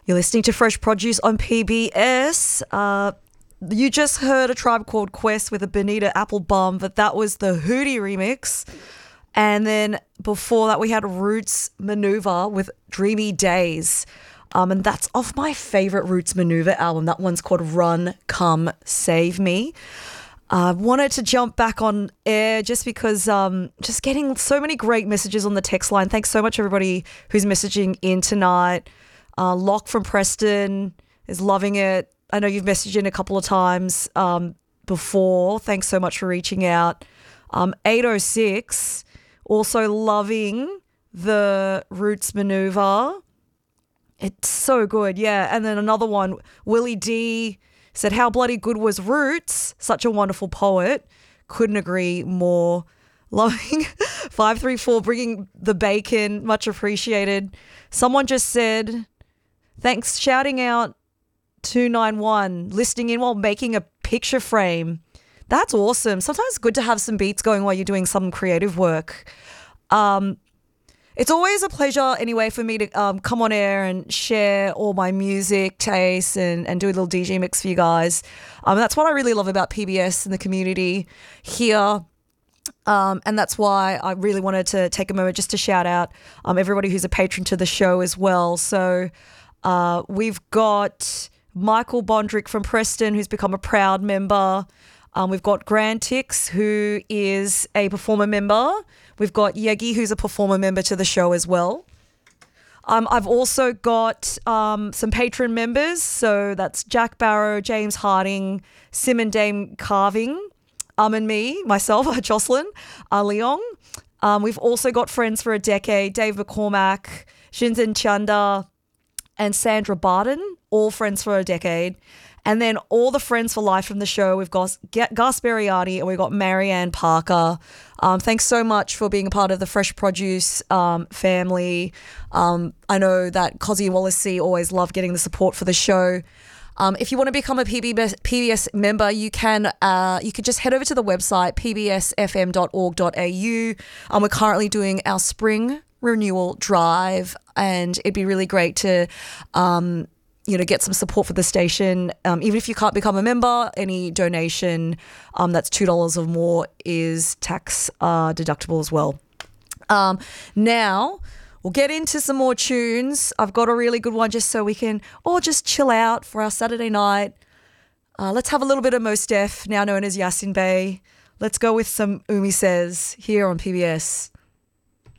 You're listening to Fresh Produce on PBS. You just heard A Tribe Called Quest with a Bonita Applebum, but that was the Hootie remix. And then before that, we had Roots Maneuver with Dreamy Days. And that's off my favorite Roots Maneuver album. That one's called Run, Come, Save Me. I wanted to jump back on air just because just getting so many great messages on the text line. Thanks so much, everybody who's messaging in tonight. Locke from Preston is loving it. I know you've messaged in a couple of times before. Thanks so much for reaching out. 806, also loving the Roots Maneuver. It's so good, yeah. And then another one, Willie D said, how bloody good was Roots? Such a wonderful poet. Couldn't agree more. Loving 534, bringing the bacon. Much appreciated. Someone just said, thanks, shouting out 291, listening in while making a picture frame. That's awesome. Sometimes it's good to have some beats going while you're doing some creative work. It's always a pleasure anyway for me to come on air and share all my music tastes and do a little DJ mix for you guys. That's what I really love about PBS and the community here. And that's why I really wanted to take a moment just to shout out everybody who's a patron to the show as well. So we've got Michael Bondrick from Preston, who's become a proud member. We've got Grand Tix, who is a performer member. We've got Yegi, who's a performer member to the show as well. I've also got some patron members. So that's Jack Barrow, James Harding, Sim and Dame Carving, and me, myself, Jocelyn, Leong. We've also got Friends for a Decade, Dave McCormack, Shinzen Chanda, and Sandra Barton, all Friends for a Decade. And then all the friends for life from the show, we've got Gus Berriati and we've got Marianne Parker. Thanks so much for being a part of the Fresh Produce family. I know that Cozzy and Wallacey always love getting the support for the show. If you want to become a PBS member, you can just head over to the website, pbsfm.org.au. We're currently doing our spring renewal drive, and it'd be really great to get some support for the station. Even if you can't become a member, any donation that's $2 or more is tax deductible as well. Now, we'll get into some more tunes. I've got a really good one just so we can all just chill out for our Saturday night. Let's have a little bit of Mos Def, now known as Yasin Bey. Let's go with some Umi Says here on PBS.